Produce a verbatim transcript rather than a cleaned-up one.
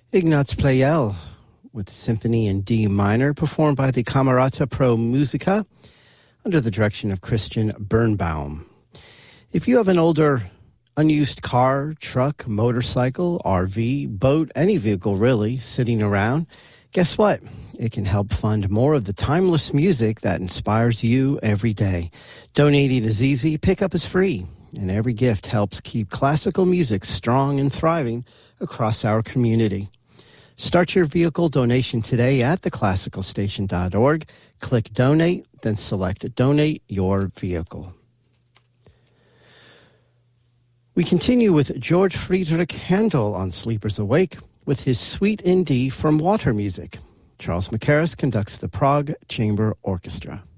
Ignaz Pleyel with Symphony in D minor, performed by the Camerata Pro Musica under the direction of Christian Birnbaum. If you have an older unused car, truck, motorcycle, R V, boat, any vehicle really, sitting around, guess what? It can help fund more of the timeless music that inspires you every day. Donating is easy, pickup is free, and every gift helps keep classical music strong and thriving across our community. Start your vehicle donation today at the classical station dot org. Click Donate, then select Donate Your Vehicle. We continue with George Friedrich Handel on Sleepers Awake with his Suite in D from Water Music. Charles Mackerras conducts the Prague Chamber Orchestra.